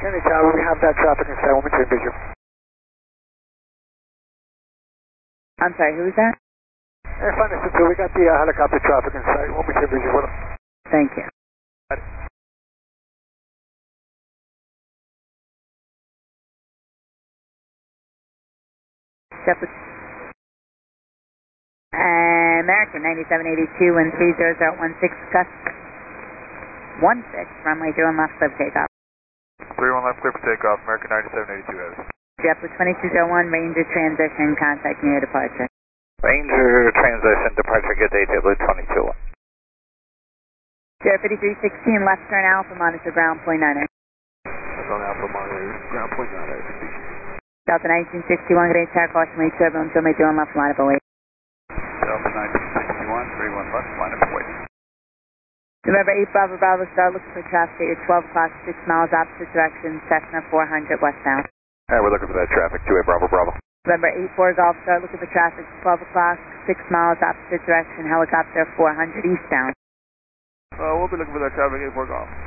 Kennedy Tower, we have that traffic in sight. We'll maintain visual. I'm sorry, who was that? Air Finance 2, we got the helicopter traffic in sight. We'll maintain visual. Thank you. JetBlue. American 9782 and 30016 gust 16, runway 01 left, clear for takeoff. 31 left, clear for takeoff, American 9782 has. JetBlue 2201, Ranger transition, contact near departure. Ranger transition, departure, good day, JetBlue 22. Sierra 5316, left turn Alpha, monitor ground point 98. Left on Alpha, monitor ground point 98. Delta 1961, good day, check, caution, wait, turbulence, runway 01 left, line up away. Delta 1961, 31 left, line up away. November 8 Bravo Bravo, start looking for traffic at your 12 o'clock, 6 miles opposite direction, Cessna 400 westbound. Alright, we're looking for that traffic, 2-8 Bravo Bravo. November 8-4 Golf, start looking for traffic, 12 o'clock, 6 miles opposite direction, helicopter 400 eastbound. We'll be looking for that traffic, 8-4 Golf.